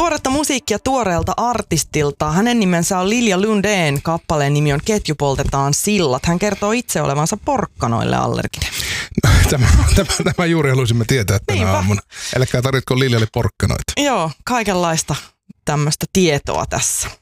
tuoretta musiikkia tuoreelta artistilta. Hänen nimensä on Lilja Lundén. Kappaleen nimi on Ketju poltetaan sillat. Hän kertoo itse olevansa porkkanoille allerginen. Tämä juuri haluaisimme tietää tänä aamuna. Älkää tarvitko Liljalle porkkanoita. Joo, kaikenlaista tämmöistä tietoa tässä.